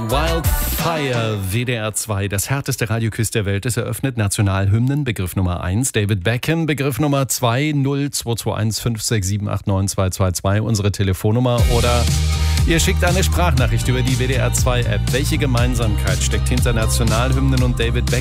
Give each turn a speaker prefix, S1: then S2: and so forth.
S1: Wildfire, WDR 2, das härteste Radioquiz der Welt. Es eröffnet Nationalhymnen, Begriff Nummer 1. David Beckham, Begriff Nummer 2, 0221 567 89222, unsere Telefonnummer. Oder ihr schickt eine Sprachnachricht über die WDR 2 App. Welche Gemeinsamkeit steckt hinter Nationalhymnen und David Beckham?